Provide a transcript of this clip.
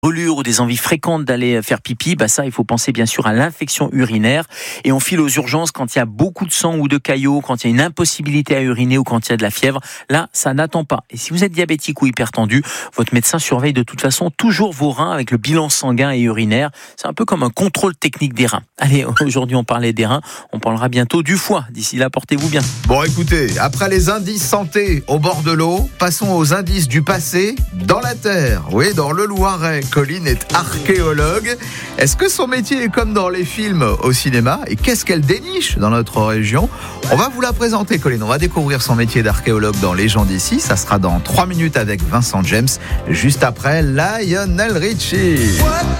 brûlures ou des envies fréquentes d'aller faire pipi, ça, il faut penser bien sûr à l'infection urinaire. Et on file aux urgences quand il y a beaucoup de sang ou de caillots, quand il y a une impossibilité à uriner ou quand il y a de la fièvre. Là, ça n'attend pas. Et si vous êtes diabétique ou hypertendu, votre médecin surveille de toute façon toujours vos reins avec le bilan sanguin et urinaire. C'est un peu comme un contrôle technique des reins. Allez, aujourd'hui on parlait des reins, on parlera bientôt du foie. D'ici là, portez-vous bien. Bon, écoutez, après les indices santé au bord de l'eau, passons aux indices du passé dans la terre. Oui, dans le Loiret, Colline est archéologue. Est-ce que son métier est comme dans les films au cinéma? Et qu'est-ce qu'elle déniche dans notre région? On va vous la présenter, Colline. On va découvrir son métier d'archéologue dans Les gens d'ici. Ça sera dans 3 minutes avec Vincent James, juste après Lionel Richie.